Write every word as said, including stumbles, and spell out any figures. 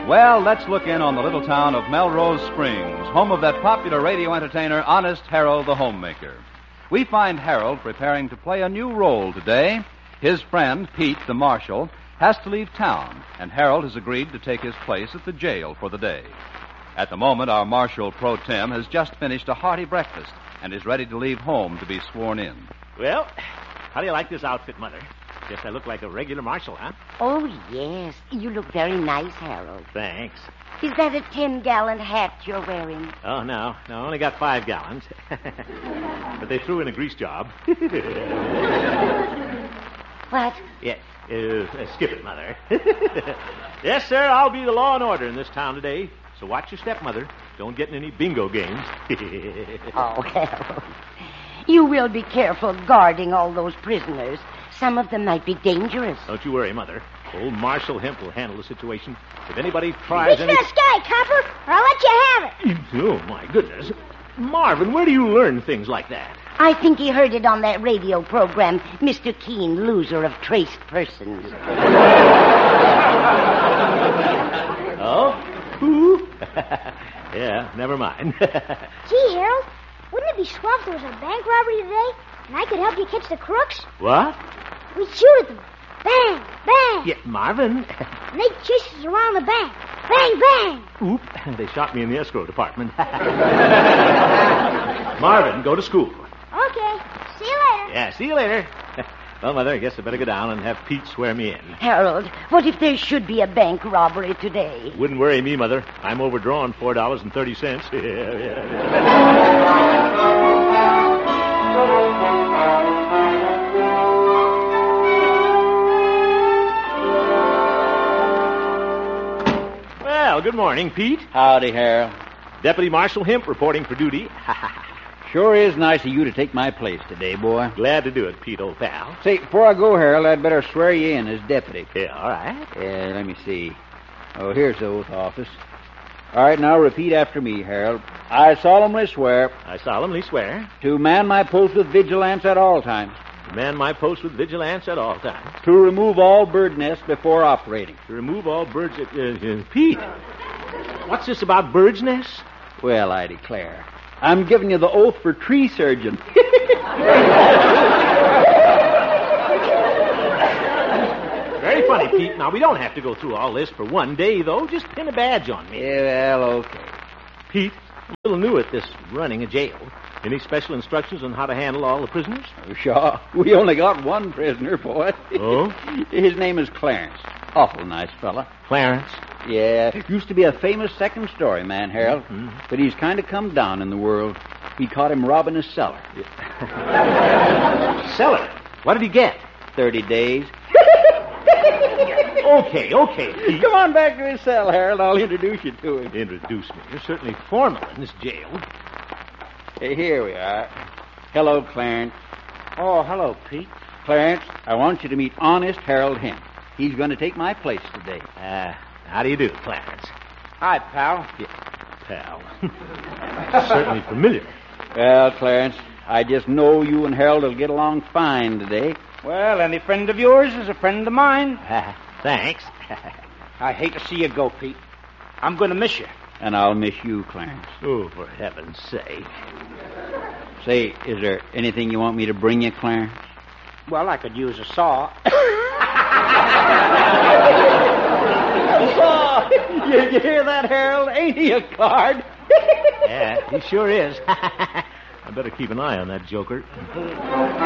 Well, let's look in on the little town of Melrose Springs, home of that popular radio entertainer, Honest Harold the Homemaker. We find Harold preparing to play a new role today. His friend, Pete the Marshal, has to leave town, and Harold has agreed to take his place at the jail for the day. At the moment, our Marshal Pro Tem has just finished a hearty breakfast and is ready to leave home to be sworn in. Well, how do you like this outfit, Mother? Guess I look like a regular marshal, huh? Oh, yes. You look very nice, Harold. Thanks. Is that a ten-gallon hat you're wearing? Oh, no. No, I only got five gallons. But they threw in a grease job. What? Yes. Uh, uh, skip it, Mother. Yes, sir, I'll be the law and order in this town today. So watch your step, Mother. Don't get in any bingo games. Oh, Harold. You will be careful guarding all those prisoners. Some of them might be dangerous. Don't you worry, Mother. Old Marshal Hemp will handle the situation. If anybody tries Reach any... for the sky, Copper, or I'll let you have it. Oh, my goodness. Marvin, where do you learn things like that? I think he heard it on that radio program, Mister Keene, loser of traced persons. Oh? Who? Yeah, never mind. Gee, Harold, wouldn't it be swell if there was a bank robbery today and I could help you catch the crooks? What? We'd shoot at them. Bang, bang. Yeah, Marvin. And they'd chase us around the bank. Bang, bang. Oop, they shot me in the escrow department. Marvin, go to school. Okay. See you later. Yeah, see you later. Well, Mother, I guess I better go down and have Pete swear me in. Harold, what if there should be a bank robbery today? Wouldn't worry me, Mother. I'm overdrawn four dollars and thirty cents. Yeah, yeah. Well, good morning, Pete. Howdy, Harold. Deputy Marshal Hemp reporting for duty. Sure is nice of you to take my place today, boy. Glad to do it, Pete, old pal. Say, before I go, Harold, I'd better swear you in as deputy. Yeah, all right. Yeah, let me see. Oh, here's the oath office. All right, now repeat after me, Harold. I solemnly swear I solemnly swear to man my post with vigilance at all times, to man my post with vigilance at all times, to remove all bird nests before operating. to remove all birds... Uh, uh, Pete, what's this about birds' nests? Well, I declare, I'm giving you the oath for tree surgeon. Very funny, Pete. Now, we don't have to go through all this for one day, though. Just pin a badge on me. Yeah, well, okay. Pete, I'm a little new at this running a jail. Any special instructions on how to handle all the prisoners? Oh, sure. We only got one prisoner, boy. Oh? His name is Clarence. Awful nice fella. Clarence. Yeah, used to be a famous second story man, Harold. Mm-hmm. But he's kind of come down in the world. We caught him robbing a cellar. Cellar. What did he get? Thirty days. Okay, okay, Pete. Come on back to his cell, Harold. I'll introduce you to him. Introduce me. You're certainly formal in this jail. Hey, here we are. Hello, Clarence. Oh, hello, Pete. Clarence, I want you to meet Honest Harold Hemp. He's going to take my place today. Uh, how do you do, Clarence? Hi, pal. Yeah, pal. Certainly familiar. Well, Clarence, I just know you and Harold will get along fine today. Well, any friend of yours is a friend of mine. Uh, thanks. I hate to see you go, Pete. I'm going to miss you. And I'll miss you, Clarence. Oh, for heaven's sake. Say, is there anything you want me to bring you, Clarence? Well, I could use a saw. Oh, you, you hear that, Harold? Ain't he a card? Yeah, he sure is. I better keep an eye on that joker.